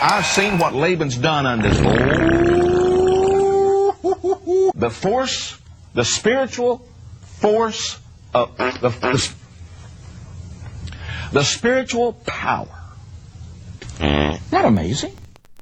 I've seen what Laban's done unto this. The force, the spiritual force of the spiritual power. Isn't that amazing?